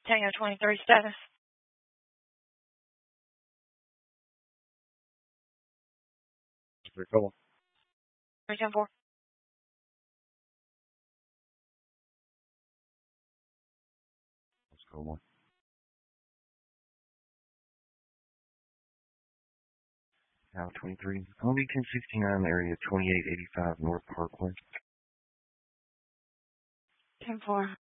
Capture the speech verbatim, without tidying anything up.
Tango twenty-three status. Three four. three ten four. Let's go one. Now twenty-three. Only ten sixty-nine, area twenty-eight eighty-five North Parkway. ten four.